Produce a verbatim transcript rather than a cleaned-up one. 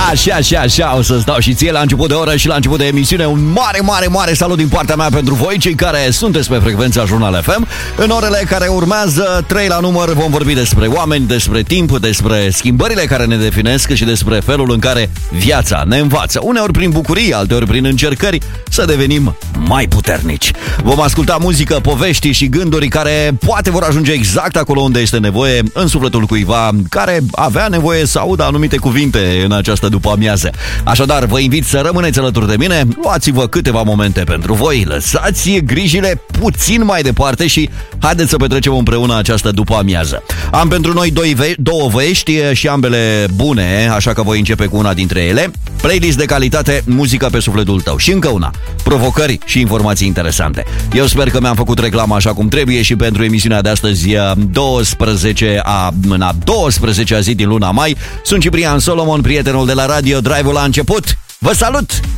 Așa, așa, așa, o să-ți dau și ție la început de oră și la început de emisiune un mare, mare, mare salut din partea mea pentru voi, cei care sunteți pe frecvența Jurnal F M. În orele care urmează, trei la număr, vom vorbi despre oameni, despre timp, despre schimbările care ne definesc și despre felul în care viața ne învață, uneori prin bucurii, alteori prin încercări, să devenim mai puternici. Vom asculta muzică, povești și gânduri care poate vor ajunge exact acolo unde este nevoie, în sufletul cuiva care avea nevoie să audă anumite cuvinte în această după-amiază. Așadar, vă invit să rămâneți alături de mine, luați-vă câteva momente pentru voi, lăsați grijile puțin mai departe și haideți să petrecem împreună această după-amiază. Am pentru noi doi ve- două vești și ambele bune, așa că voi începe cu una dintre ele. Playlist de calitate, muzică pe sufletul tău. Și încă una, provocări și informații interesante. Eu sper că mi-am făcut reclama așa cum trebuie și pentru emisiunea de astăzi, douăsprezece a, în a douăsprezecea zi din luna mai. Sunt Ciprian Solomon, prietenul de la radio. Drive-ul a început. Vă salut!